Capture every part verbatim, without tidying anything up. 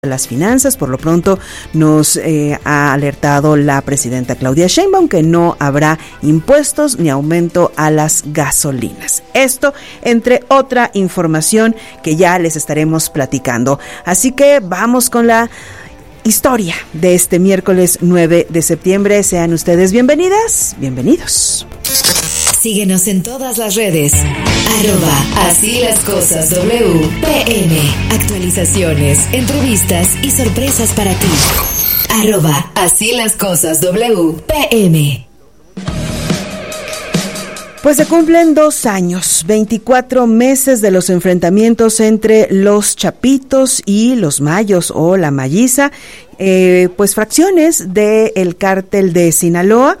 las finanzas. Por lo pronto nos eh, ha alertado la presidenta Claudia Sheinbaum que no habrá impuestos ni aumento a las gasolinas. Esto entre otra información que ya les estaremos platicando. Así que vamos con la historia de este miércoles nueve de septiembre. Sean ustedes bienvenidas, bienvenidos. Síguenos en todas las redes. Arroba Así las Cosas W P M. Actualizaciones, entrevistas y sorpresas para ti. Arroba Así las Cosas W P M. Pues se cumplen dos años, veinticuatro meses de los enfrentamientos entre los Chapitos y los Mayos o la Mayiza, eh, pues fracciones del cártel de Sinaloa.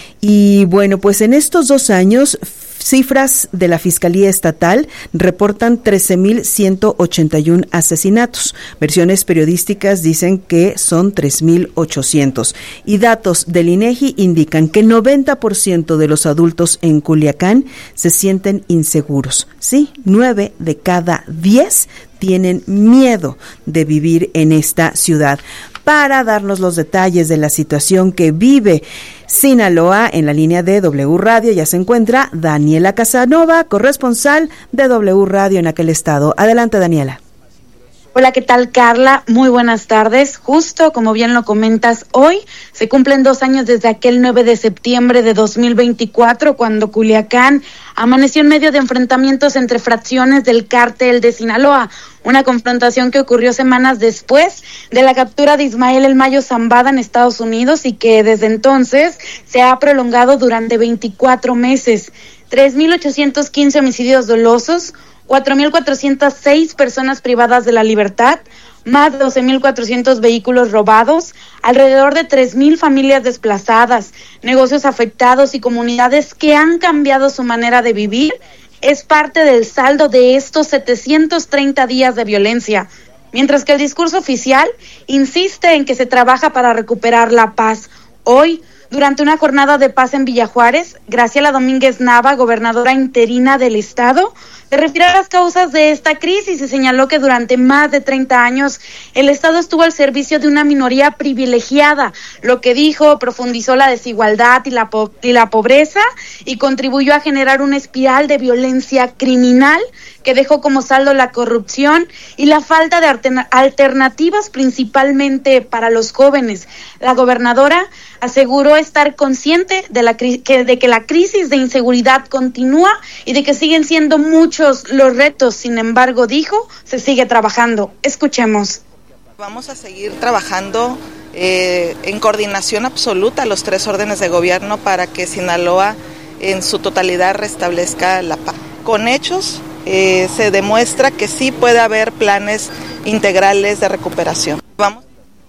Y bueno, pues en estos dos años, cifras de la Fiscalía Estatal reportan trece mil ciento ochenta y uno asesinatos. Versiones periodísticas dicen que son tres mil ochocientos. Y datos del INEGI indican que noventa por ciento de los adultos en Culiacán se sienten inseguros. Sí, nueve de cada diez tienen miedo de vivir en esta ciudad. Para darnos los detalles de la situación que vive Sinaloa, en la línea de W Radio ya se encuentra Daniela Casanova, corresponsal de W Radio en aquel estado. Adelante, Daniela. Hola, ¿qué tal, Carla? Muy buenas tardes. Justo como bien lo comentas, hoy se cumplen dos años desde aquel nueve de septiembre de dos mil veinticuatro, cuando Culiacán amaneció en medio de enfrentamientos entre fracciones del cártel de Sinaloa. Una confrontación que ocurrió semanas después de la captura de Ismael El Mayo Zambada en Estados Unidos y que desde entonces se ha prolongado durante veinticuatro meses. tres mil ochocientos quince homicidios dolosos, cuatro mil cuatrocientas seis personas privadas de la libertad, más de doce mil cuatrocientos vehículos robados, alrededor de tres mil familias desplazadas, negocios afectados y comunidades que han cambiado su manera de vivir, es parte del saldo de estos setecientos treinta días de violencia, mientras que el discurso oficial insiste en que se trabaja para recuperar la paz. Hoy, durante una jornada de paz en Villa Juárez, Graciela Domínguez Nava, gobernadora interina del estado, se refirió a las causas de esta crisis y señaló que durante más de treinta años el Estado estuvo al servicio de una minoría privilegiada, lo que dijo profundizó la desigualdad y la, po- y la pobreza y contribuyó a generar una espiral de violencia criminal que dejó como saldo la corrupción y la falta de altern- alternativas principalmente para los jóvenes. La gobernadora aseguró estar consciente de, la cri- que, de que la crisis de inseguridad continúa y de que siguen siendo muchos los retos. Sin embargo, dijo, se sigue trabajando. Escuchemos. Vamos a seguir trabajando eh, en coordinación absoluta los tres órdenes de gobierno para que Sinaloa en su totalidad restablezca la paz. Con hechos eh, se demuestra que sí puede haber planes integrales de recuperación. Vamos.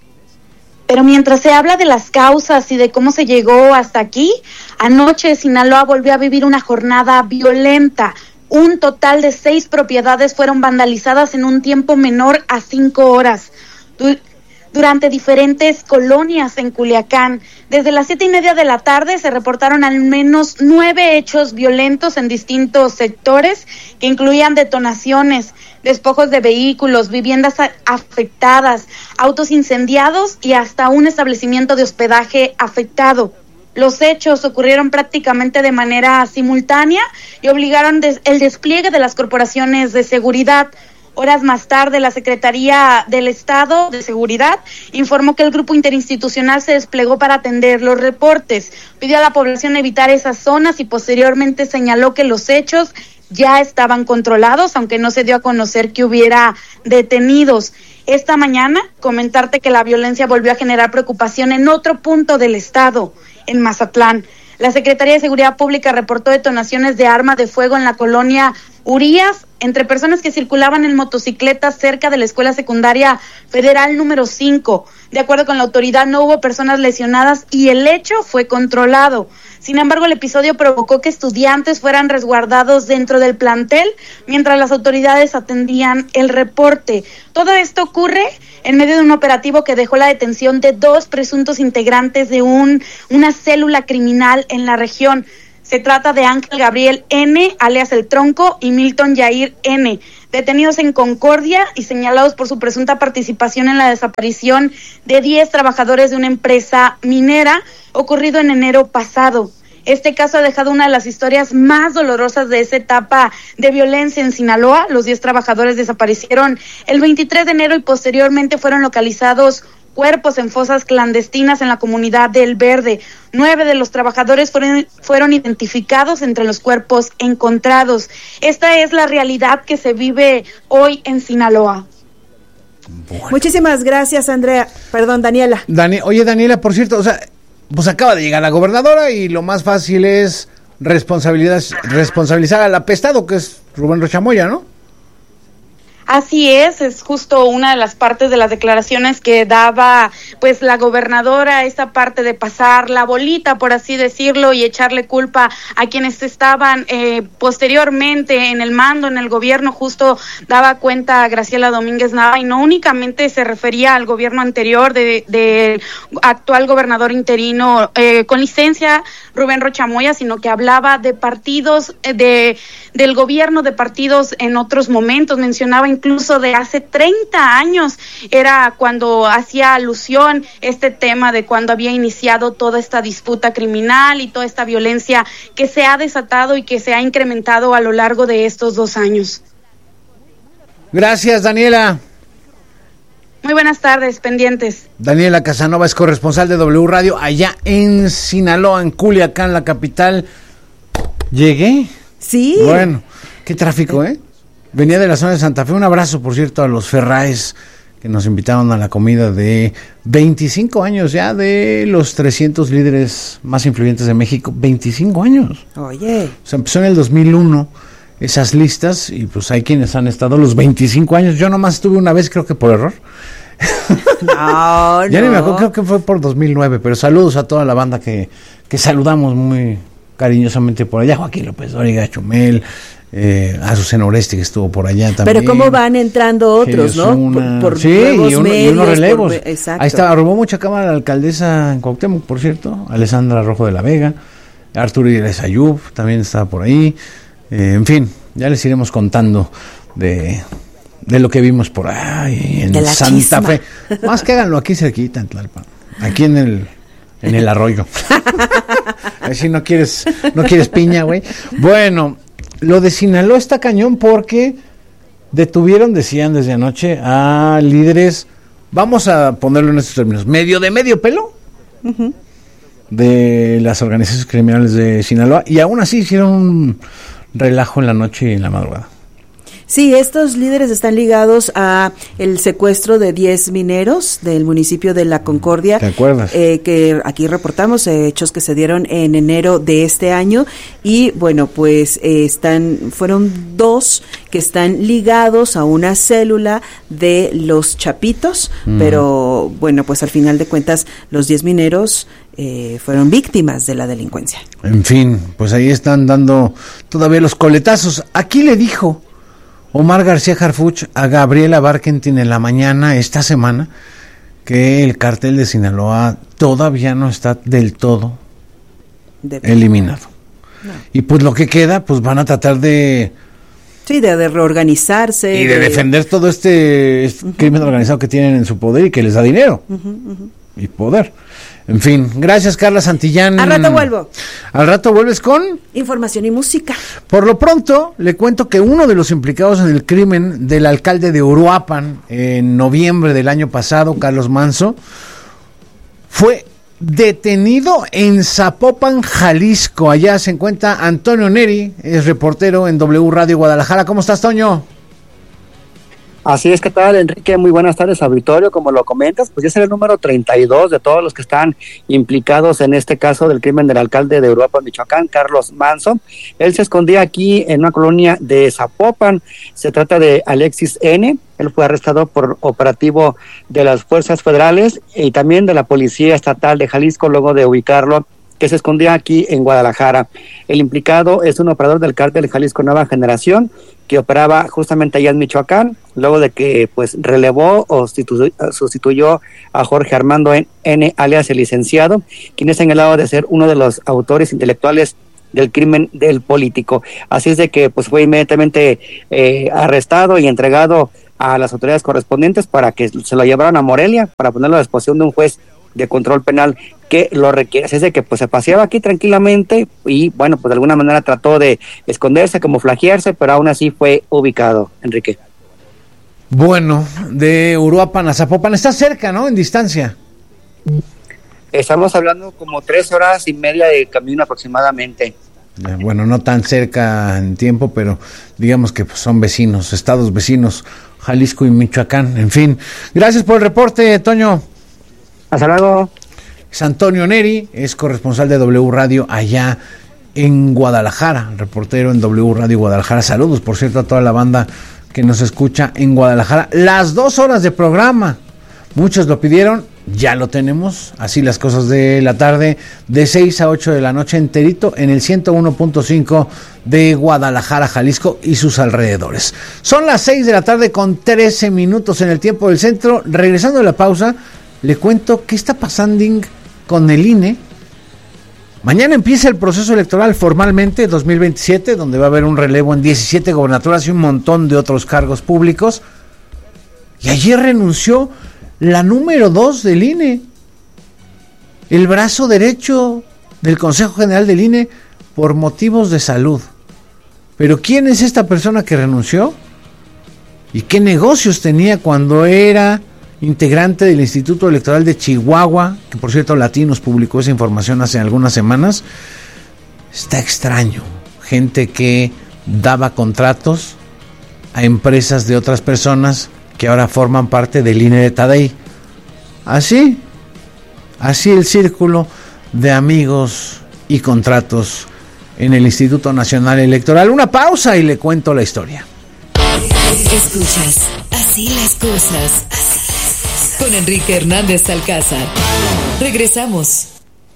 Pero mientras se habla de las causas y de cómo se llegó hasta aquí, anoche Sinaloa volvió a vivir una jornada violenta. Un total de seis propiedades fueron vandalizadas en un tiempo menor a cinco horas. Du- durante diferentes colonias en Culiacán. Desde las siete y media de la tarde se reportaron al menos nueve hechos violentos en distintos sectores que incluían detonaciones, despojos de vehículos, viviendas a- afectadas, autos incendiados y hasta un establecimiento de hospedaje afectado. Los hechos ocurrieron prácticamente de manera simultánea y obligaron des- el despliegue de las corporaciones de seguridad. Horas más tarde, la Secretaría del Estado de Seguridad informó que el grupo interinstitucional se desplegó para atender los reportes. Pidió a la población evitar esas zonas y posteriormente señaló que los hechos ya estaban controlados, aunque no se dio a conocer que hubiera detenidos. Esta mañana, comentarte que la violencia volvió a generar preocupación en otro punto del estado, en Mazatlán. La Secretaría de Seguridad Pública reportó detonaciones de arma de fuego en la colonia Urias entre personas que circulaban en motocicletas cerca de la Escuela Secundaria Federal número cinco. De acuerdo con la autoridad, no hubo personas lesionadas y el hecho fue controlado. Sin embargo, el episodio provocó que estudiantes fueran resguardados dentro del plantel mientras las autoridades atendían el reporte. Todo esto ocurre en medio de un operativo que dejó la detención de dos presuntos integrantes de un, una célula criminal en la región. Se trata de Ángel Gabriel N., alias El Tronco, y Milton Yair N., detenidos en Concordia y señalados por su presunta participación en la desaparición de diez trabajadores de una empresa minera ocurrido en enero pasado. Este caso ha dejado una de las historias más dolorosas de esa etapa de violencia en Sinaloa. Los diez trabajadores desaparecieron el veintitrés de enero y posteriormente fueron localizados cuerpos en fosas clandestinas en la comunidad de El Verde. Nueve de los trabajadores fueron, fueron identificados entre los cuerpos encontrados. Esta es la realidad que se vive hoy en Sinaloa. Bueno. Muchísimas gracias, Andrea. Perdón, Daniela. Dani, oye, Daniela, por cierto, o sea, pues acaba de llegar la gobernadora y lo más fácil es responsabilidad, responsabilizar al apestado, que es Rubén Rocha Moya, ¿no? Así es, es justo una de las partes de las declaraciones que daba pues la gobernadora, esa parte de pasar la bolita, por así decirlo, y echarle culpa a quienes estaban eh, posteriormente en el mando, en el gobierno. Justo daba cuenta a Graciela Domínguez Nava, y no únicamente se refería al gobierno anterior de, de actual gobernador interino eh, con licencia, Rubén Rocha Moya, sino que hablaba de partidos, eh, de del gobierno, de partidos en otros momentos. Mencionaba incluso de hace treinta años, era cuando hacía alusión este tema de cuando había iniciado toda esta disputa criminal y toda esta violencia que se ha desatado y que se ha incrementado a lo largo de estos dos años. Gracias, Daniela. Muy buenas tardes, pendientes. Daniela Casanova es corresponsal de W Radio allá en Sinaloa, en Culiacán, la capital. ¿Llegué? Sí. Bueno, qué tráfico, ¿eh? Venía de la zona de Santa Fe. Un abrazo, por cierto, a los Ferraes que nos invitaron a la comida de veinticinco años ya de los trescientos líderes más influyentes de México. veinticinco años. Oye. O sea, empezó en el dos mil uno esas listas y pues hay quienes han estado los veinticinco años. Yo nomás estuve una vez, creo que por error. No, ya no. ni me acuerdo, creo que fue por dos mil nueve, pero saludos a toda la banda que, que saludamos muy cariñosamente por allá. Joaquín López Dóriga, Chumel, eh, Azucena Oresti, que estuvo por allá también. Pero cómo van entrando otros, ¿no? Una... Por, por sí, nuevos y, uno, medios, y unos relevos. por... Exacto. Ahí está, robó mucha cámara la alcaldesa en Cuauhtémoc, por cierto, Alessandra Rojo de la Vega, Arturo Iglesias Ayub también estaba por ahí. Eh, en fin, ya les iremos contando de... de lo que vimos por ahí en Santa chisma. Fe. Más que háganlo aquí cerquita en Tlalpan, aquí en el en el arroyo. A ver si no quieres no quieres piña, güey. Bueno, lo de Sinaloa está cañón porque detuvieron, decían desde anoche, a líderes, vamos a ponerlo en estos términos, medio de medio pelo, uh-huh, de las organizaciones criminales de Sinaloa, y aún así hicieron un relajo en la noche y en la madrugada. Sí, estos líderes están ligados a el secuestro de diez mineros del municipio de La Concordia. ¿Te acuerdas? Eh, que aquí reportamos eh, hechos que se dieron en enero de este año y bueno, pues eh, están fueron dos que están ligados a una célula de los Chapitos, mm. pero bueno, pues al final de cuentas los diez mineros eh, fueron víctimas de la delincuencia. En fin, pues ahí están dando todavía los coletazos. Aquí le dijo Omar García Harfuch a Gabriela Barkentin en la mañana esta semana que el cártel de Sinaloa todavía no está del todo de eliminado. No. Y pues lo que queda, pues van a tratar de... Sí, de, de reorganizarse. Y de, de defender todo este, este uh-huh. crimen organizado que tienen en su poder y que les da dinero. Uh-huh, uh-huh. Y poder. En fin, gracias Carla Santillán. Al rato vuelvo. Al rato vuelves con... información y música. Por lo pronto, le cuento que uno de los implicados en el crimen del alcalde de Uruapan en noviembre del año pasado, Carlos Manso, fue detenido en Zapopan, Jalisco. Allá se encuentra Antonio Neri, es reportero en W Radio Guadalajara. ¿Cómo estás, Toño? Así es, ¿qué tal, Enrique? Muy buenas tardes, auditorio. Como lo comentas, pues ya es el número treinta y dos de todos los que están implicados en este caso del crimen del alcalde de Uruapan, Michoacán, Carlos Manso. Él se escondía aquí en una colonia de Zapopan. Se trata de Alexis N. Él fue arrestado por operativo de las fuerzas federales y también de la Policía Estatal de Jalisco, luego de ubicarlo, que se escondía aquí en Guadalajara. El implicado es un operador del cártel Jalisco Nueva Generación, que operaba justamente allá en Michoacán, luego de que pues relevó o sustitu- sustituyó a Jorge Armando N., alias el licenciado, quien es señalado de ser uno de los autores intelectuales del crimen del político. Así es de que pues fue inmediatamente eh, arrestado y entregado a las autoridades correspondientes para que se lo llevaran a Morelia para ponerlo a disposición de un juez de control penal que lo requiere. Así es de que pues se paseaba aquí tranquilamente y bueno, pues de alguna manera trató de esconderse, camuflajearse, pero aún así fue ubicado, Enrique. Bueno, de Uruapan a Zapopan, está cerca, ¿no? En distancia. Estamos hablando como tres horas y media de camino aproximadamente. Bueno, no tan cerca en tiempo, pero digamos que pues, son vecinos, estados vecinos, Jalisco y Michoacán, en fin. Gracias por el reporte, Toño. Hasta luego. Es Antonio Neri, es corresponsal de W Radio allá en Guadalajara, reportero en W Radio Guadalajara. Saludos, por cierto, a toda la banda que nos escucha en Guadalajara. Las dos horas de programa, muchos lo pidieron, ya lo tenemos, así las cosas de la tarde, de seis a ocho de la noche enterito en el ciento uno punto cinco de Guadalajara, Jalisco y sus alrededores. Son las seis de la tarde con trece minutos en el tiempo del centro. Regresando de la pausa, le cuento qué está pasando con el I N E. Mañana empieza el proceso electoral formalmente, dos mil veintisiete, donde va a haber un relevo en diecisiete gobernaturas y un montón de otros cargos públicos. Y ayer renunció la número dos del I N E, el brazo derecho del Consejo General del I N E, por motivos de salud. Pero ¿quién es esta persona que renunció? ¿Y qué negocios tenía cuando era integrante del Instituto Electoral de Chihuahua? Que por cierto Latinos publicó esa información hace algunas semanas. Está extraño. Gente que daba contratos a empresas de otras personas que ahora forman parte del I N E de Tadei. Así, así el círculo de amigos y contratos en el Instituto Nacional Electoral. Una pausa y le cuento la historia. Escuchas Así las cosas con Enrique Hernández Alcázar. Regresamos.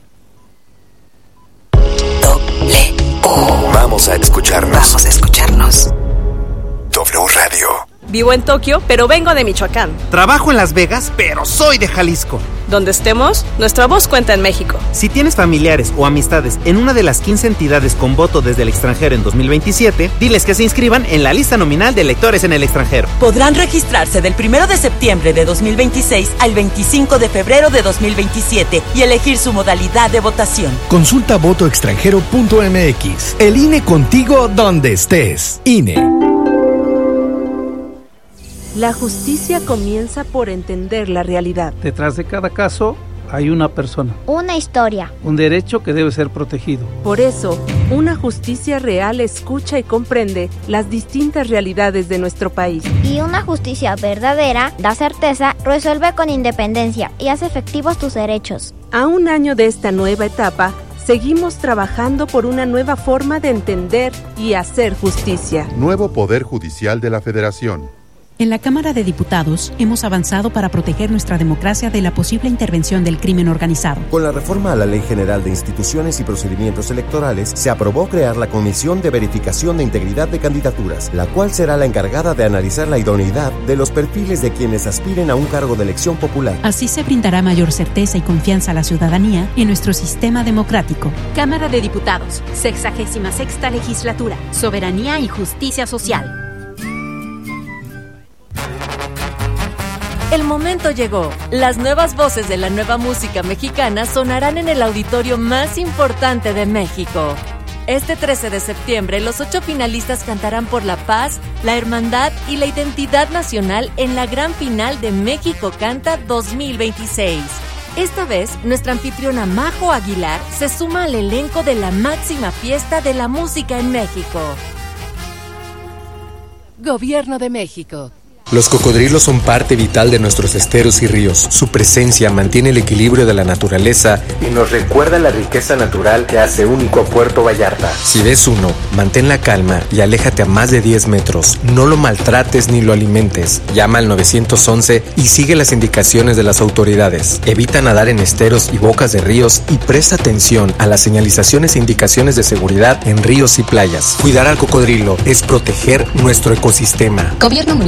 Doble U. Vamos a escucharnos. Vamos a escucharnos. W Radio. Vivo en Tokio, pero vengo de Michoacán. Trabajo en Las Vegas, pero soy de Jalisco. Donde estemos, nuestra voz cuenta en México. Si tienes familiares o amistades en una de las quince entidades con voto desde el extranjero en dos mil veintisiete, diles que se inscriban en la lista nominal de electores en el extranjero. Podrán registrarse del primero de septiembre de dos mil veintiséis al veinticinco de febrero de dos mil veintisiete y elegir su modalidad de votación. Consulta voto extranjero punto m x. El I N E contigo donde estés. I N E. La justicia comienza por entender la realidad. Detrás de cada caso hay una persona. Una historia. Un derecho que debe ser protegido. Por eso, una justicia real escucha y comprende las distintas realidades de nuestro país. Y una justicia verdadera da certeza, resuelve con independencia y hace efectivos tus derechos. A un año de esta nueva etapa, seguimos trabajando por una nueva forma de entender y hacer justicia. Nuevo Poder Judicial de la Federación. En la Cámara de Diputados hemos avanzado para proteger nuestra democracia de la posible intervención del crimen organizado. Con la reforma a la Ley General de Instituciones y Procedimientos Electorales, se aprobó crear la Comisión de Verificación de Integridad de Candidaturas, la cual será la encargada de analizar la idoneidad de los perfiles de quienes aspiren a un cargo de elección popular. Así se brindará mayor certeza y confianza a la ciudadanía en nuestro sistema democrático. Cámara de Diputados, sexagésima sexta legislatura, Soberanía y Justicia Social. El momento llegó. Las nuevas voces de la nueva música mexicana sonarán en el auditorio más importante de México. Este trece de septiembre, los ocho finalistas cantarán por la paz, la hermandad y la identidad nacional en la gran final de México Canta dos mil veintiséis. Esta vez, nuestra anfitriona Majo Aguilar se suma al elenco de la máxima fiesta de la música en México. Gobierno de México. Los cocodrilos son parte vital de nuestros esteros y ríos. Su presencia mantiene el equilibrio de la naturaleza y nos recuerda la riqueza natural que hace único a Puerto Vallarta. Si ves uno, mantén la calma y aléjate a más de diez metros. No lo maltrates ni lo alimentes. Llama al nueve once y sigue las indicaciones de las autoridades. Evita nadar en esteros y bocas de ríos y presta atención a las señalizaciones e indicaciones de seguridad en ríos y playas. Cuidar al cocodrilo es proteger nuestro ecosistema. Gobierno Municipal de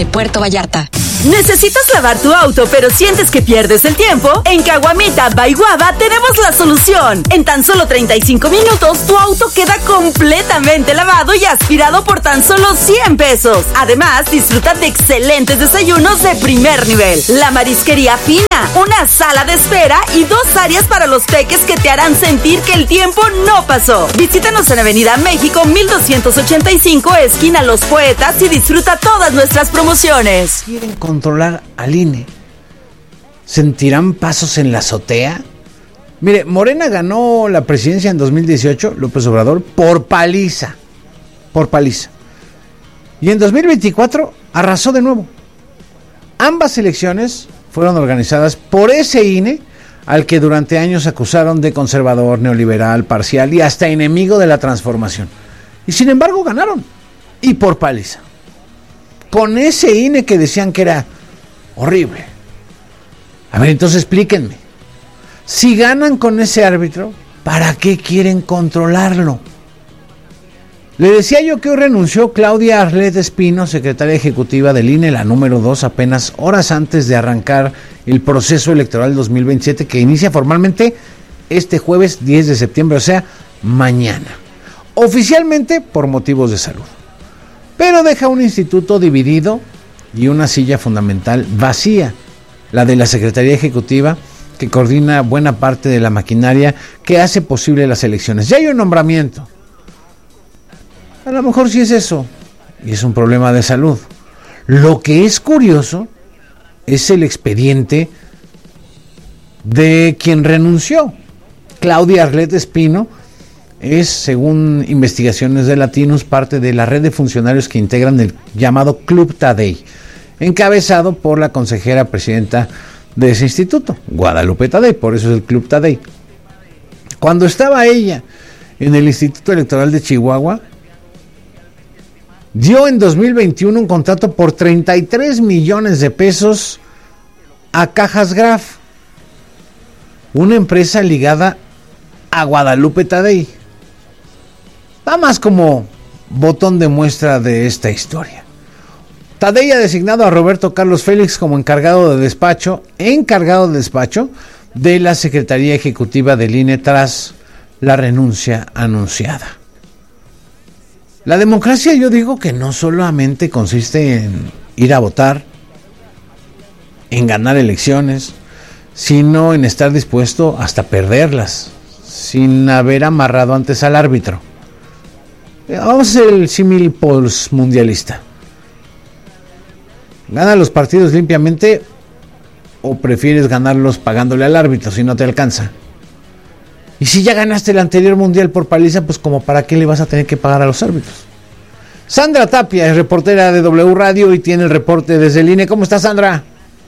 Puerto Vallarta. ¿Necesitas lavar tu auto pero sientes que pierdes el tiempo? En Caguamita by Guava tenemos la solución. En tan solo treinta y cinco minutos tu auto queda completamente lavado y aspirado por tan solo cien pesos. Además, disfruta de excelentes desayunos de primer nivel. La marisquería fina, una sala de espera y dos áreas para los peques que te harán sentir que el tiempo no pasó. Visítanos en Avenida México mil doscientos ochenta y cinco, esquina Los Poetas, y disfruta todas nuestras promociones. ¿Quieren controlar al I N E? ¿Sentirán pasos en la azotea? Mire, Morena ganó la presidencia en dos mil dieciocho, López Obrador, por paliza, por paliza. Y en dos mil veinticuatro arrasó de nuevo. Ambas elecciones fueron organizadas por ese I N E al que durante años acusaron de conservador, neoliberal, parcial y hasta enemigo de la transformación. Y sin embargo ganaron, y por paliza. Con ese I N E que decían que era horrible. A ver, entonces explíquenme. Si ganan con ese árbitro, ¿para qué quieren controlarlo? Le decía yo que hoy renunció Claudia Arlet Espino, secretaria ejecutiva del I N E, la número dos, apenas horas antes de arrancar el proceso electoral dos mil veintisiete, que inicia formalmente este jueves diez de septiembre, o sea, mañana. Oficialmente por motivos de salud. Pero deja un instituto dividido y una silla fundamental vacía, la de la Secretaría Ejecutiva, que coordina buena parte de la maquinaria que hace posible las elecciones. Ya hay un nombramiento. A lo mejor sí es eso, y es un problema de salud. Lo que es curioso es el expediente de quien renunció. Claudia Arlet Espino es, según investigaciones de Latinos, parte de la red de funcionarios que integran el llamado Club Tadei, encabezado por la consejera presidenta de ese instituto, Guadalupe Tadei, por eso es el Club Tadei. Cuando estaba ella en el Instituto Electoral de Chihuahua, dio en dos mil veintiuno un contrato por treinta y tres millones de pesos a Cajas Graf, una empresa ligada a Guadalupe Tadei. Nada más como botón de muestra de esta historia. Tadei ha designado a Roberto Carlos Félix como encargado de despacho, encargado de despacho de la Secretaría Ejecutiva del I N E tras la renuncia anunciada. La democracia, yo digo que no solamente consiste en ir a votar, en ganar elecciones, sino en estar dispuesto hasta perderlas, sin haber amarrado antes al árbitro. Vamos a hacer el símil postmundialista. ¿Gana los partidos limpiamente o prefieres ganarlos pagándole al árbitro si no te alcanza? Y si ya ganaste el anterior mundial por paliza, pues como para qué le vas a tener que pagar a los árbitros. Sandra Tapia es reportera de W Radio y tiene el reporte desde el I N E. ¿Cómo estás, Sandra?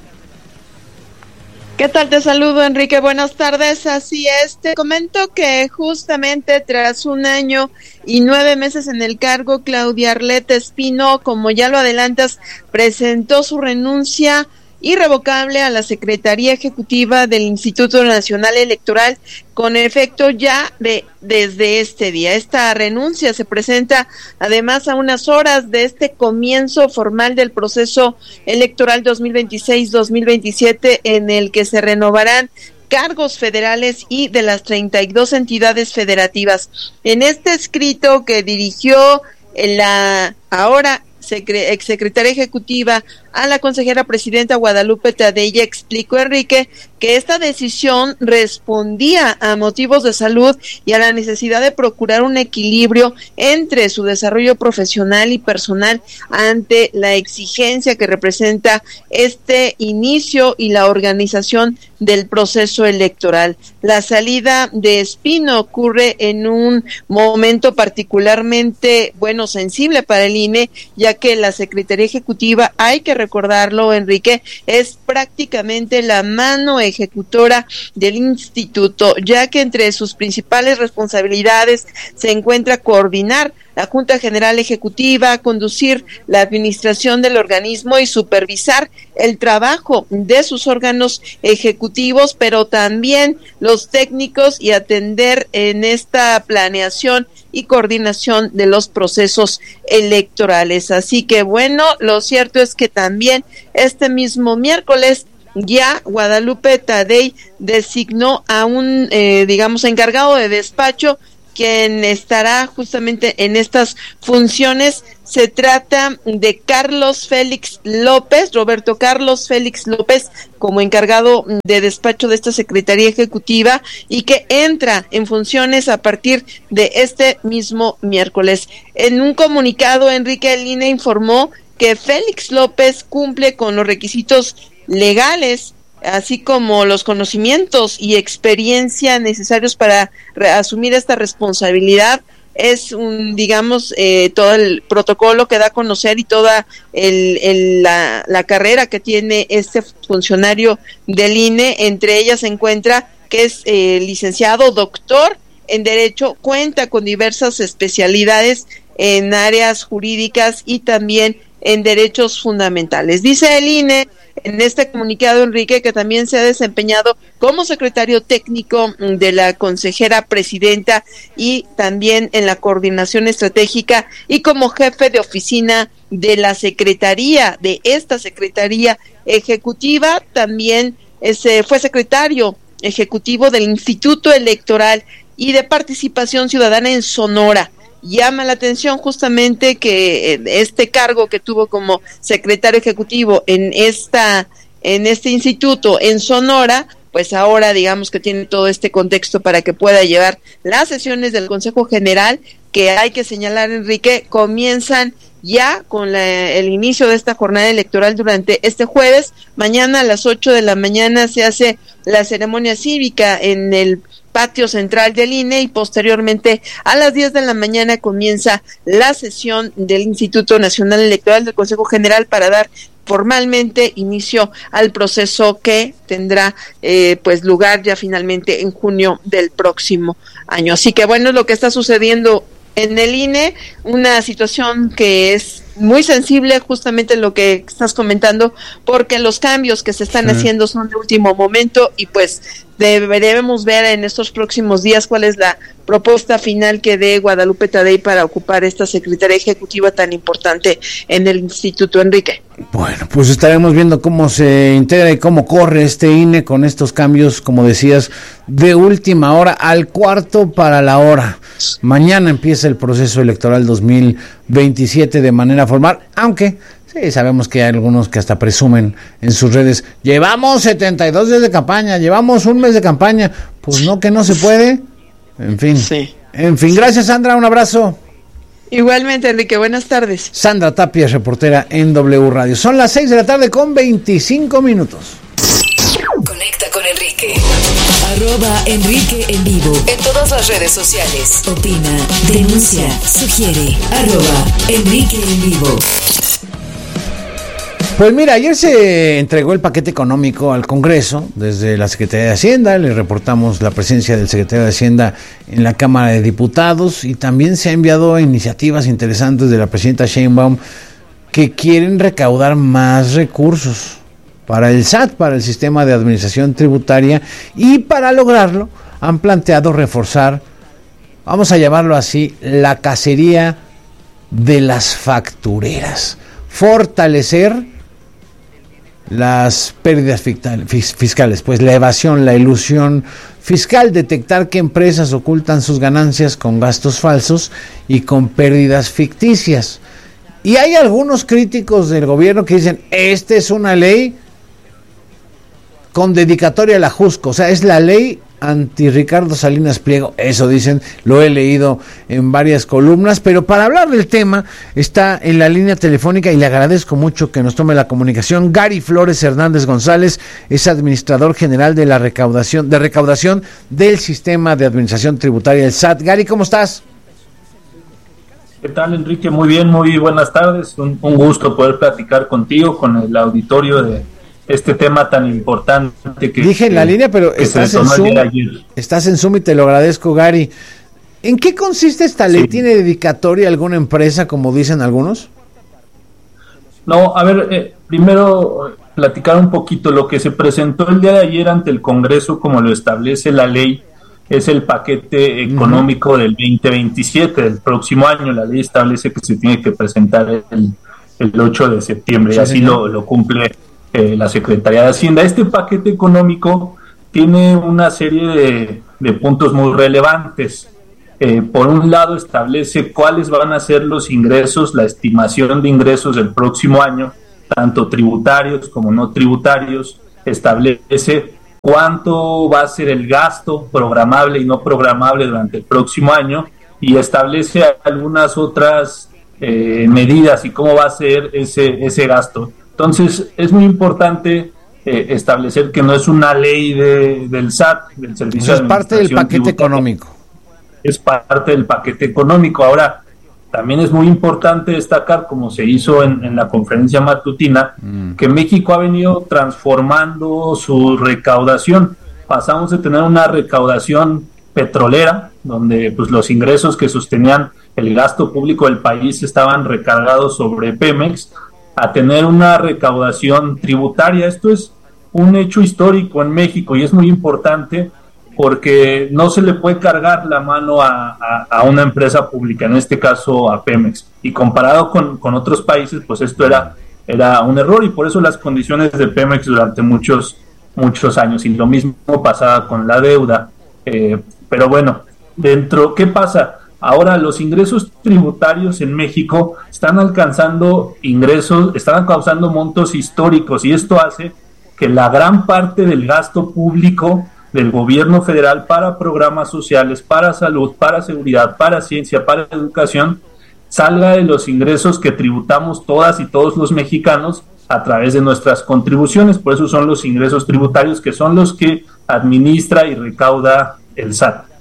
¿Qué tal? Te saludo, Enrique. Buenas tardes. Así es, te comento que justamente tras un año y nueve meses en el cargo, Claudia Arlet Espino, como ya lo adelantas, presentó su renuncia irrevocable a la Secretaría Ejecutiva del Instituto Nacional Electoral con efecto ya de desde este día. Esta renuncia se presenta además a unas horas de este comienzo formal del proceso electoral dos mil veintiséis dos mil veintisiete, en el que se renovarán cargos federales y de las treinta y dos entidades federativas. En este escrito que dirigió la ahora exsecretaria ejecutiva a la consejera presidenta Guadalupe Tadei, explicó, Enrique, que esta decisión respondía a motivos de salud y a la necesidad de procurar un equilibrio entre su desarrollo profesional y personal ante la exigencia que representa este inicio y la organización del proceso electoral. La salida de Espino ocurre en un momento particularmente, bueno, sensible para el I N E, ya que la Secretaría Ejecutiva, hay que recordarlo, Enrique, es prácticamente la mano ejecutora del instituto, ya que entre sus principales responsabilidades se encuentra coordinar la Junta General Ejecutiva, conducir la administración del organismo y supervisar el trabajo de sus órganos ejecutivos, pero también los técnicos y atender en esta planeación y coordinación de los procesos electorales. Así que bueno, lo cierto es que también este mismo miércoles ya Guadalupe Tadei designó a un, eh, digamos, encargado de despacho, quien estará justamente en estas funciones. Se trata de Carlos Félix López, Roberto Carlos Félix López, como encargado de despacho de esta Secretaría Ejecutiva, y que entra en funciones a partir de este mismo miércoles. En un comunicado, Enrique, el I N E informó que Félix López cumple con los requisitos legales, así como los conocimientos y experiencia necesarios para re- asumir esta responsabilidad. Es un, digamos, eh, todo el protocolo que da a conocer y toda el, el, la, la carrera que tiene este funcionario del I N E. Entre ellas se encuentra que es eh, licenciado, doctor en Derecho, cuenta con diversas especialidades en áreas jurídicas y también en derechos fundamentales. Dice el I N E en este comunicado, Enrique, que también se ha desempeñado como secretario técnico de la consejera presidenta y también en la coordinación estratégica y como jefe de oficina de la secretaría, de esta secretaría ejecutiva. También ese fue secretario ejecutivo del Instituto Electoral y de Participación Ciudadana en Sonora. Llama la atención justamente que este cargo que tuvo como secretario ejecutivo en esta en este instituto en Sonora, pues ahora digamos que tiene todo este contexto para que pueda llevar las sesiones del Consejo General, que hay que señalar, Enrique, comienzan ya con la, el inicio de esta jornada electoral durante este jueves. Mañana a las ocho de la mañana se hace la ceremonia cívica en el patio central del I N E y posteriormente a las diez de la mañana comienza la sesión del Instituto Nacional Electoral del Consejo General para dar formalmente inicio al proceso que tendrá eh, pues lugar ya finalmente en junio del próximo año. Así que bueno, es lo que está sucediendo en el I N E, una situación que es muy sensible, justamente lo que estás comentando, porque los cambios que se están sí. haciendo son de último momento y pues debemos ver en estos próximos días cuál es la propuesta final que dé Guadalupe Tadei para ocupar esta secretaría ejecutiva tan importante en el instituto, Enrique. Bueno, pues estaremos viendo cómo se integra y cómo corre este I N E con estos cambios, como decías, de última hora al cuarto para la hora. Mañana empieza el proceso electoral dos mil veintisiete de manera formal, aunque sí sabemos que hay algunos que hasta presumen en sus redes, llevamos setenta y dos días de campaña, llevamos un mes de campaña, pues no, que no se puede. En fin, sí. en fin, gracias Sandra, un abrazo. Igualmente, Enrique, buenas tardes. Sandra Tapia, reportera en W Radio. Son las seis de la tarde con veinticinco minutos. Conecta con Enrique. Arroba Enrique en vivo. En todas las redes sociales. Opina, denuncia, sugiere. Arroba Enrique en vivo. Pues mira, ayer se entregó el paquete económico al Congreso desde la Secretaría de Hacienda. Le reportamos la presencia del secretario de Hacienda en la Cámara de Diputados y también se ha enviado iniciativas interesantes de la presidenta Sheinbaum que quieren recaudar más recursos para el S A T, para el sistema de administración tributaria, y para lograrlo han planteado reforzar, vamos a llamarlo así, la cacería de las factureras, fortalecer las pérdidas fiscales, pues la evasión, la elusión fiscal, detectar que empresas ocultan sus ganancias con gastos falsos y con pérdidas ficticias. Y hay algunos críticos del gobierno que dicen, esta es una ley con dedicatoria a la Jusco, o sea, es la ley anti Ricardo Salinas Pliego, eso dicen, lo he leído en varias columnas, pero para hablar del tema está en la línea telefónica y le agradezco mucho que nos tome la comunicación Gary Flores Hernández González, es administrador general de la recaudación de recaudación del sistema de administración tributaria, el S A T. Gary, ¿cómo estás? ¿Qué tal, Enrique? Muy bien, muy buenas tardes, un, un gusto poder platicar contigo, con el auditorio de este tema tan importante que dije en la línea, pero estás en Zoom, estás en Zoom y te lo agradezco, Gary. ¿En qué consiste esta ley? Sí. ¿Tiene dedicatoria a alguna empresa, como dicen algunos? No, a ver, eh, primero platicar un poquito. Lo que se presentó el día de ayer ante el Congreso, como lo establece la ley, es el paquete económico uh-huh. del veinte veintisiete, del próximo año. La ley establece que se tiene que presentar el, el ocho de septiembre, sí, y así lo, lo cumple eh, la Secretaría de Hacienda. Este paquete económico tiene una serie de, de puntos muy relevantes. Eh, por un lado, establece cuáles van a ser los ingresos, la estimación de ingresos del próximo año, tanto tributarios como no tributarios. Establece cuánto va a ser el gasto programable y no programable durante el próximo año, y establece algunas otras eh, medidas y cómo va a ser ese, ese gasto. Entonces, es muy importante eh, establecer que no es una ley de, del S A T, del Servicio de Administración Tributaria. Es parte del paquete económico. Es parte del paquete económico. Ahora, también es muy importante destacar, como se hizo en, en la conferencia matutina, mm. que México ha venido transformando su recaudación. Pasamos de tener una recaudación petrolera, donde pues los ingresos que sostenían el gasto público del país estaban recargados sobre Pemex, a tener una recaudación tributaria. Esto es un hecho histórico en México y es muy importante, porque no se le puede cargar la mano a, a, a una empresa pública, en este caso a Pemex, y comparado con, con otros países, pues esto era, era un error, y por eso las condiciones de Pemex durante muchos, muchos años, y lo mismo pasaba con la deuda. Eh, pero bueno, dentro, ¿qué pasa? Ahora los ingresos tributarios en México están alcanzando ingresos, están causando montos históricos, y esto hace que la gran parte del gasto público del gobierno federal para programas sociales, para salud, para seguridad, para ciencia, para educación, salga de los ingresos que tributamos todas y todos los mexicanos a través de nuestras contribuciones. Por eso son los ingresos tributarios, que son los que administra y recauda el S A T.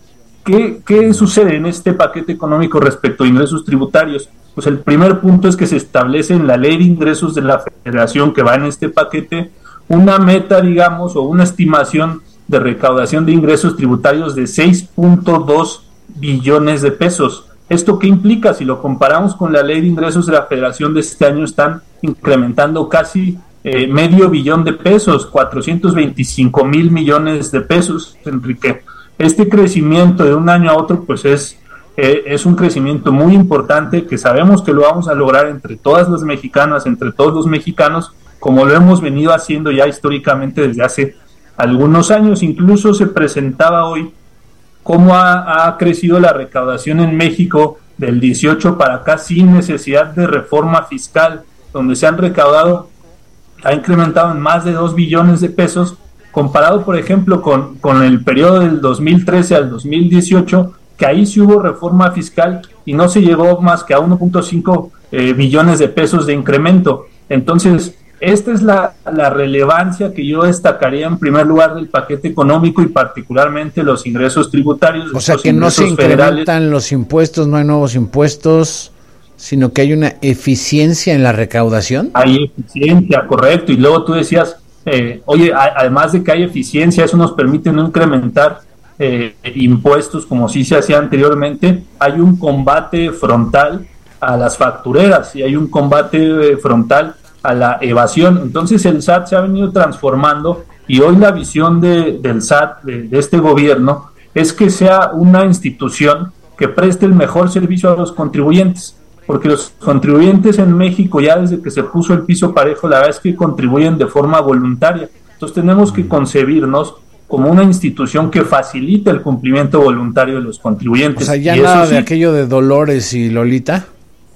¿Qué, qué sucede en este paquete económico respecto a ingresos tributarios? Pues el primer punto es que se establece en la ley de ingresos de la Federación, que va en este paquete, una meta, digamos, o una estimación de recaudación de ingresos tributarios de seis punto dos billones de pesos. ¿Esto qué implica? Si lo comparamos con la ley de ingresos de la Federación de este año, están incrementando casi eh, medio billón de pesos, cuatrocientos veinticinco mil millones de pesos, Enrique. Este crecimiento de un año a otro, pues es, eh, es un crecimiento muy importante, que sabemos que lo vamos a lograr entre todas las mexicanas, entre todos los mexicanos, como lo hemos venido haciendo ya históricamente desde hace algunos años. Incluso se presentaba hoy cómo ha, ha crecido la recaudación en México del dieciocho para acá sin necesidad de reforma fiscal, donde se han recaudado, ha incrementado en más de dos billones de pesos, comparado por ejemplo con, con el periodo del dos mil trece al dos mil dieciocho, que ahí sí hubo reforma fiscal y no se llegó más que a uno punto cinco eh, billones de pesos de incremento. Entonces, esta es la, la relevancia que yo destacaría en primer lugar del paquete económico, y particularmente los ingresos tributarios. O sea, que no se incrementan los impuestos, no hay nuevos impuestos, sino que hay una eficiencia en la recaudación. Hay eficiencia, correcto. Y luego tú decías, eh, oye, a, además de que hay eficiencia, eso nos permite no incrementar eh, impuestos como sí se hacía anteriormente. Hay un combate frontal a las factureras y hay un combate eh, frontal a la evasión. Entonces el S A T se ha venido transformando, y hoy la visión de, del S A T, de, de este gobierno, es que sea una institución que preste el mejor servicio a los contribuyentes, porque los contribuyentes en México, ya desde que se puso el piso parejo, la verdad es que contribuyen de forma voluntaria. Entonces tenemos que concebirnos como una institución que facilite el cumplimiento voluntario de los contribuyentes. O sea, ya y nada eso sí, de aquello de Dolores y Lolita.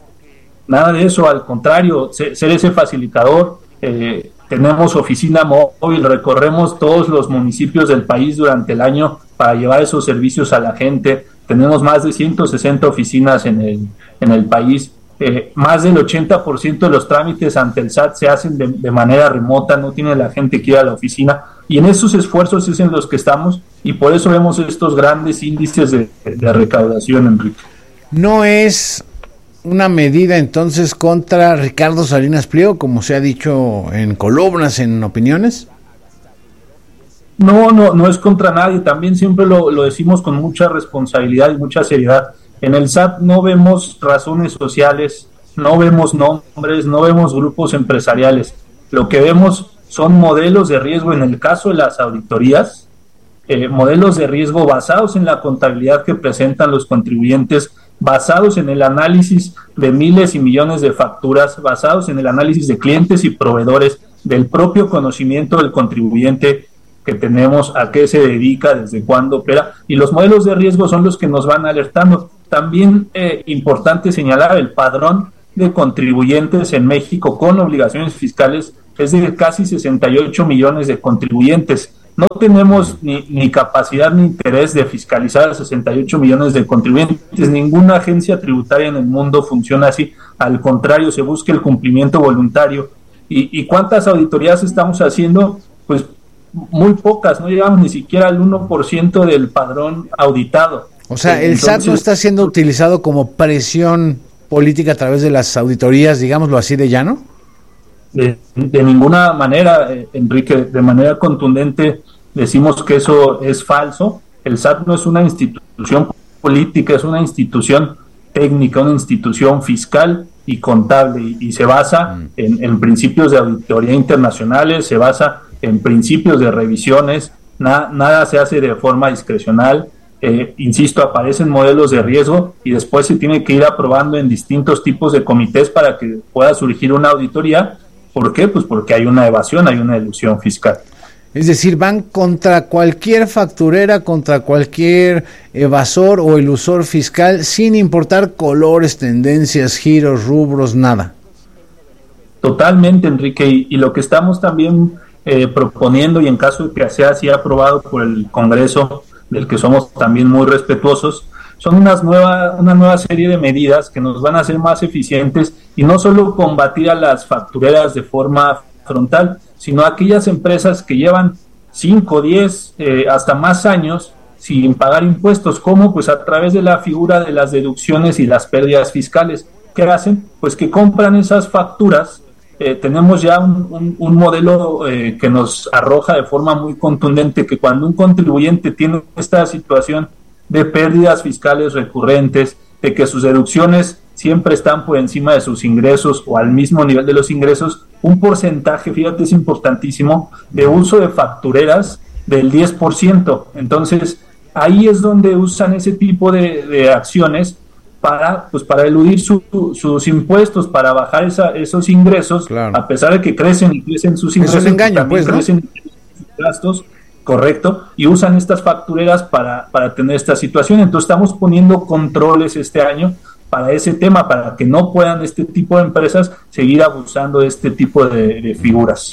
Nada de eso, al contrario, ser, ser ese facilitador. Eh, tenemos oficina móvil, recorremos todos los municipios del país durante el año para llevar esos servicios a la gente. Tenemos más de ciento sesenta oficinas en el, en el país. Eh, más del ochenta por ciento de los trámites ante el S A T se hacen de, de manera remota, no tiene la gente que ir a la oficina, y en esos esfuerzos es en los que estamos, y por eso vemos estos grandes índices de, de recaudación, Enrique. No es una medida entonces contra Ricardo Salinas Pliego, como se ha dicho en columnas, en opiniones. No, no, no es contra nadie, también siempre lo, lo decimos con mucha responsabilidad y mucha seriedad. En el S A T no vemos razones sociales, no vemos nombres, no vemos grupos empresariales. Lo que vemos son modelos de riesgo, en el caso de las auditorías, eh, modelos de riesgo basados en la contabilidad que presentan los contribuyentes, basados en el análisis de miles y millones de facturas, basados en el análisis de clientes y proveedores, del propio conocimiento del contribuyente que tenemos, a qué se dedica, desde cuándo opera, y los modelos de riesgo son los que nos van alertando. También eh, importante señalar, el padrón de contribuyentes en México con obligaciones fiscales es de casi sesenta y ocho millones de contribuyentes. No tenemos ni, ni capacidad ni interés de fiscalizar a sesenta y ocho millones de contribuyentes. Ninguna agencia tributaria en el mundo funciona así. Al contrario, se busca el cumplimiento voluntario. ¿Y, y cuántas auditorías estamos haciendo? Pues muy pocas, no llegamos ni siquiera al uno por ciento del padrón auditado. O sea, el Entonces, S A T no está siendo utilizado como presión política a través de las auditorías, digámoslo así, de llano. De, de ninguna manera, eh, Enrique, de manera contundente decimos que eso es falso. El S A T no es una institución política, es una institución técnica, una institución fiscal y contable, y, y se basa mm. en, en principios de auditoría internacionales, se basa en principios de revisiones, na, nada se hace de forma discrecional. Eh, insisto, aparecen modelos de riesgo y después se tiene que ir aprobando en distintos tipos de comités para que pueda surgir una auditoría. ¿Por qué? Pues porque hay una evasión, hay una elusión fiscal. Es decir, van contra cualquier facturera, contra cualquier evasor o elusor fiscal, sin importar colores, tendencias, giros, rubros, nada. Totalmente, Enrique, y, y lo que estamos también eh, proponiendo, y en caso de que sea así aprobado por el Congreso, del que somos también muy respetuosos, son unas nueva, una nueva serie de medidas que nos van a hacer más eficientes, y no solo combatir a las factureras de forma frontal, sino a aquellas empresas que llevan cinco, diez, eh, hasta más años sin pagar impuestos. ¿Cómo? Pues a través de la figura de las deducciones y las pérdidas fiscales. ¿Qué hacen? Pues que compran esas facturas. Eh, tenemos ya un, un, un modelo eh, que nos arroja de forma muy contundente que cuando un contribuyente tiene esta situación de pérdidas fiscales recurrentes, de que sus deducciones siempre están por encima de sus ingresos o al mismo nivel de los ingresos, un porcentaje, fíjate, es importantísimo, de uso de factureras del diez por ciento. Entonces, ahí es donde usan ese tipo de, de acciones para pues para eludir su, sus impuestos, para bajar esa, esos ingresos, claro. A pesar de que crecen y crecen sus ingresos, es un engaño, también pues, ¿no? crecen sus gastos, correcto, y usan estas factureras para, para tener esta situación. Entonces estamos poniendo controles este año para ese tema, para que no puedan este tipo de empresas seguir abusando de este tipo de, de figuras.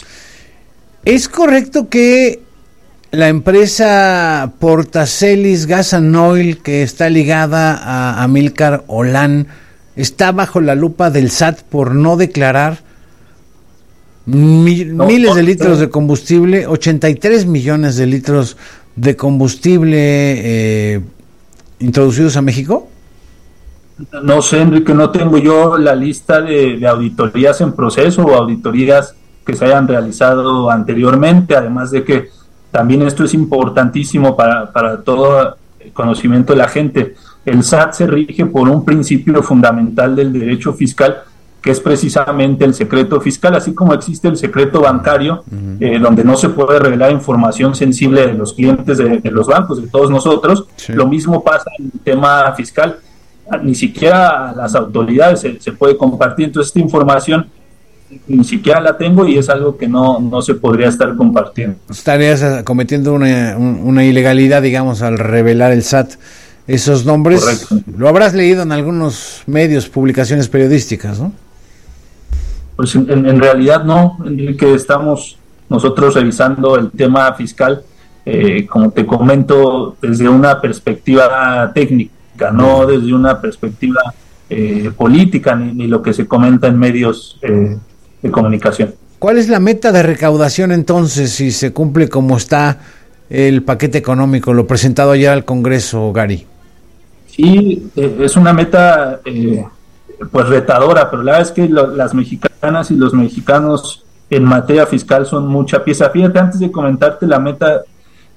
¿Es correcto que la empresa Portacelis Gas and Oil, que está ligada a Amílcar Olán, está bajo la lupa del S A T por no declarar mil, no, miles de litros de combustible, ochenta y tres millones de litros de combustible eh, introducidos a México? No sé, Enrique, no tengo yo la lista de, de auditorías en proceso o auditorías que se hayan realizado anteriormente, además de que también esto es importantísimo para, para todo el conocimiento de la gente. El S A T se rige por un principio fundamental del derecho fiscal, que es precisamente el secreto fiscal, así como existe el secreto bancario, uh-huh. eh, donde no se puede revelar información sensible de los clientes de, de los bancos, de todos nosotros. Sí. Lo mismo pasa en el tema fiscal. Ni siquiera a las autoridades se, se puede compartir, entonces esta información ni siquiera la tengo y es algo que no, no se podría estar compartiendo. Estarías cometiendo una, una ilegalidad, digamos, al revelar el S A T esos nombres. Correcto. Lo habrás leído en algunos medios, publicaciones periodísticas, ¿no? Pues en, en realidad no, Enrique, estamos nosotros revisando el tema fiscal, eh, como te comento, desde una perspectiva técnica, no desde una perspectiva eh, política, ni, ni lo que se comenta en medios eh, de comunicación. ¿Cuál es la meta de recaudación entonces, si se cumple como está el paquete económico, lo presentado ayer al Congreso, Gary? Sí, eh, es una meta eh, pues retadora, pero la verdad es que lo, las mexicanas y los mexicanos en materia fiscal son mucha pieza. Fíjate, antes de comentarte la meta,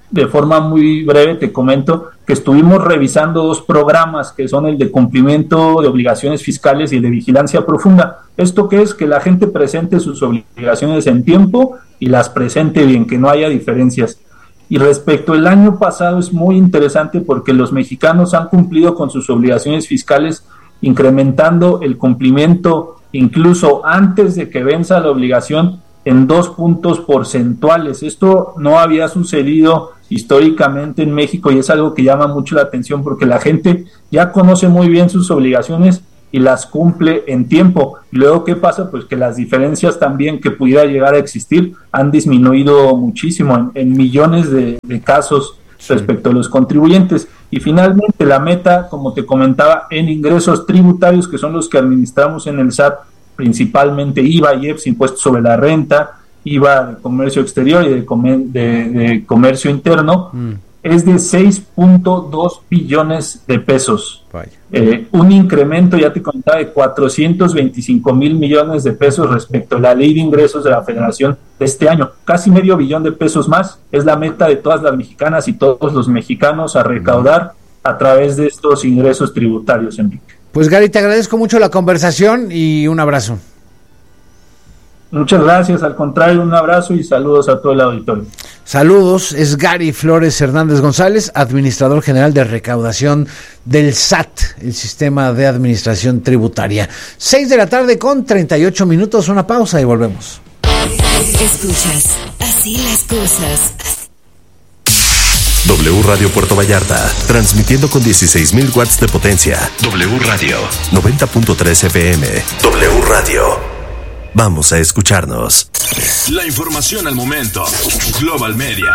de forma muy breve te comento que estuvimos revisando dos programas que son el de cumplimiento de obligaciones fiscales y el de vigilancia profunda. ¿Esto qué es? Que la gente presente sus obligaciones en tiempo y las presente bien, que no haya diferencias. Y respecto al año pasado es muy interesante porque los mexicanos han cumplido con sus obligaciones fiscales, incrementando el cumplimiento incluso antes de que venza la obligación en dos puntos porcentuales. Esto no había sucedido históricamente en México y es algo que llama mucho la atención porque la gente ya conoce muy bien sus obligaciones y las cumple en tiempo. Y luego, ¿qué pasa? Pues que las diferencias también que pudiera llegar a existir han disminuido muchísimo en, en millones de, de casos respecto a los contribuyentes. Y finalmente la meta, como te comentaba, en ingresos tributarios, que son los que administramos en el S A T, principalmente I V A, I E P S, impuestos sobre la renta, I V A de comercio exterior y de, comer, de, de comercio interno, mm. es de seis punto dos billones de pesos. Eh, un incremento, ya te contaba, de cuatrocientos veinticinco mil millones de pesos respecto a la ley de ingresos de la Federación de este año. Casi medio billón de pesos más es la meta de todas las mexicanas y todos los mexicanos a recaudar a través de estos ingresos tributarios, Enrique. Pues Gary, te agradezco mucho la conversación y un abrazo. Muchas gracias, al contrario, un abrazo y saludos a todo el auditorio. Saludos, es Gary Flores Hernández González, administrador general de recaudación del S A T, el Sistema de Administración Tributaria. Seis de la tarde con treinta y ocho minutos, una pausa y volvemos. Escuchas, así las cosas. W Radio Puerto Vallarta, transmitiendo con dieciséis mil watts de potencia. W Radio, noventa punto tres F M. W Radio. Vamos a escucharnos. La información al momento. Global Media.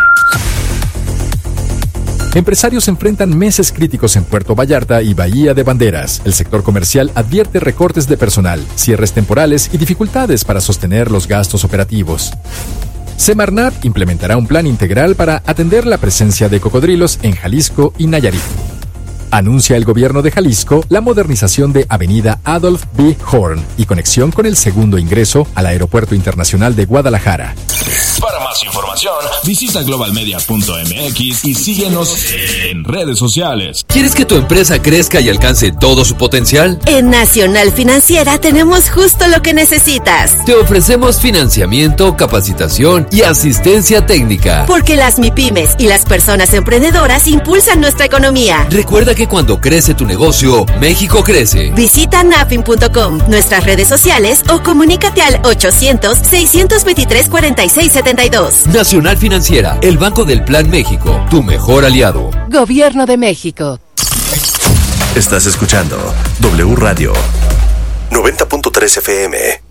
Empresarios enfrentan meses críticos en Puerto Vallarta y Bahía de Banderas. El sector comercial advierte recortes de personal, cierres temporales y dificultades para sostener los gastos operativos. Semarnat implementará un plan integral para atender la presencia de cocodrilos en Jalisco y Nayarit. Anuncia el gobierno de Jalisco la modernización de Avenida Adolph B. Horn y conexión con el segundo ingreso al Aeropuerto Internacional de Guadalajara. Para más información, visita global media punto m x y síguenos en redes sociales. ¿Quieres que tu empresa crezca y alcance todo su potencial? En Nacional Financiera tenemos justo lo que necesitas. Te ofrecemos financiamiento, capacitación y asistencia técnica. Porque las MIPYMES y las personas emprendedoras impulsan nuestra economía. Recuerda que cuando crece tu negocio, México crece. Visita nafin punto com, nuestras redes sociales o comunícate al ochocientos, seiscientos veintitrés, cuarenta y seis setenta y dos. Nacional Financiera, el Banco del Plan México, tu mejor aliado. Gobierno de México. Estás escuchando W Radio noventa punto tres F M.